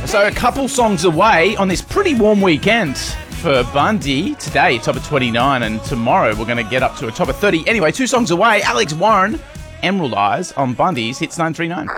So a couple songs away on this pretty warm weekend for Bundy. Today, top of 29, and tomorrow we're going to get up to a top of 30. Anyway, 2 songs away, Alex Warren, Emerald Eyes on Bundy's Hits 939.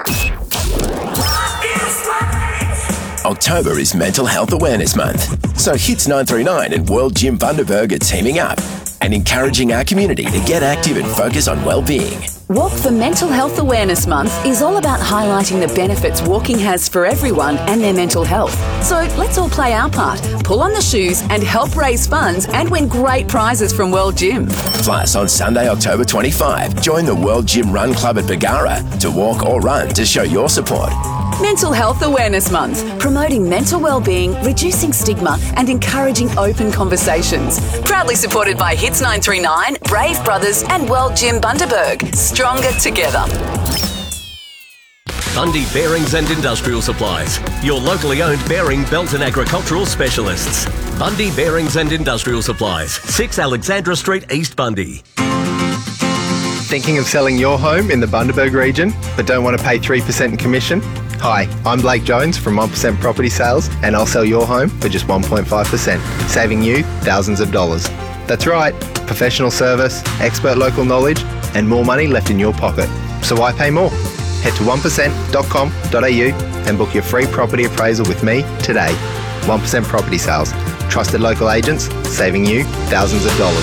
October is Mental Health Awareness Month, so Hits 939 and World Gym Bundaberg are teaming up and encouraging our community to get active and focus on well-being. Walk for Mental Health Awareness Month is all about highlighting the benefits walking has for everyone and their mental health. So let's all play our part, pull on the shoes and help raise funds and win great prizes from World Gym. Plus, on Sunday, October 25, join the World Gym Run Club at Bargara to walk or run to show your support. Mental Health Awareness Month, promoting mental well-being, reducing stigma and encouraging open conversations. Proudly supported by Hits 939, Brave Brothers and World Gym Bundaberg. Stronger together. Bundy Bearings and Industrial Supplies, your locally owned bearing, belt and agricultural specialists. Bundy Bearings and Industrial Supplies, 6 Alexandra Street, East Bundy. Thinking of selling your home in the Bundaberg region, but don't want to pay 3% in commission? Hi, I'm Blake Jones from 1% Property Sales, and I'll sell your home for just 1.5%, saving you thousands of dollars. That's right, professional service, expert local knowledge, and more money left in your pocket. So why pay more? Head to 1%.com.au and book your free property appraisal with me today. 1% Property Sales, trusted local agents, saving you thousands of dollars.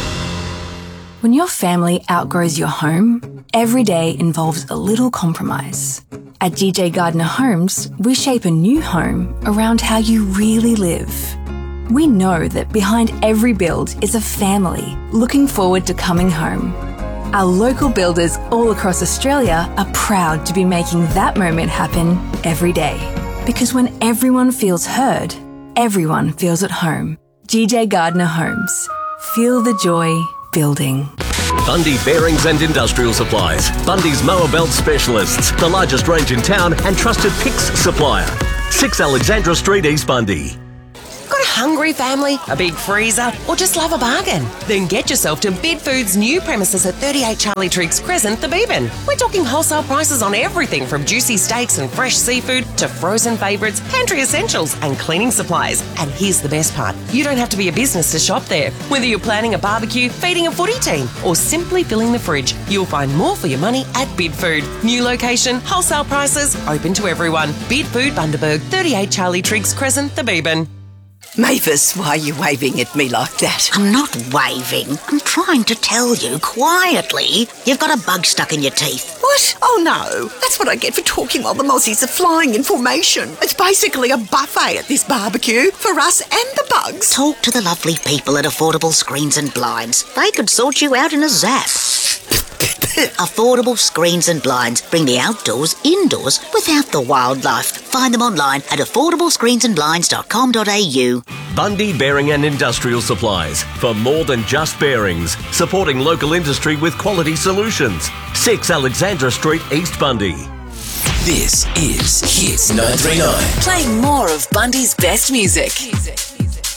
When your family outgrows your home, every day involves a little compromise. At GJ Gardner Homes, we shape a new home around how you really live. We know that behind every build is a family looking forward to coming home. Our local builders all across Australia are proud to be making that moment happen every day. Because when everyone feels heard, everyone feels at home. GJ Gardner Homes. Feel the joy building. Bundy Bearings and Industrial Supplies, Bundy's mower belt specialists, the largest range in town and trusted PIX supplier. 6 Alexandra Street, East Bundy. Got a hungry family, a big freezer, or just love a bargain? Then get yourself to Bid Foods' new premises at 38 Charlie Triggs Crescent, the Beebin. We're talking wholesale prices on everything from juicy steaks and fresh seafood to frozen favourites, pantry essentials and cleaning supplies. And here's the best part, you don't have to be a business to shop there. Whether you're planning a barbecue, feeding a footy team or simply filling the fridge, you'll find more for your money at Bid Food. New location, wholesale prices, open to everyone. Bid Food Bundaberg, 38 Charlie Triggs Crescent, the Beebin. Mavis, why are you waving at me like that? I'm not waving. I'm trying to tell you quietly. You've got a bug stuck in your teeth. What? Oh no, that's what I get for talking while the mozzies are flying in formation. It's basically a buffet at this barbecue for us and the bugs. Talk to the lovely people at Affordable Screens and Blinds. They could sort you out in a zap. Affordable Screens and Blinds bring the outdoors indoors without the wildlife. Find them online at affordablescreensandblinds.com.au. Bundy Bearing and Industrial Supplies, for more than just bearings, supporting local industry with quality solutions. 6 Alexandra Street, East Bundy. This is Hits 939. Playing more of Bundy's best music.